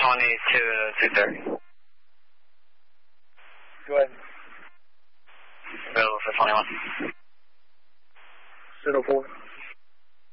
22 to 230. Go ahead. Available for 21. Pseudo 4.